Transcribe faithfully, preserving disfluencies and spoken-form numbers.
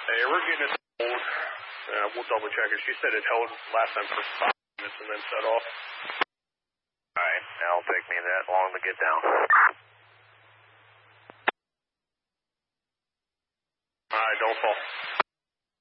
Hey, we're getting it hold. Uh, we'll double check it. She said it held last time for five minutes and then set off. Alright, that'll take me that long to get down. Alright, don't fall.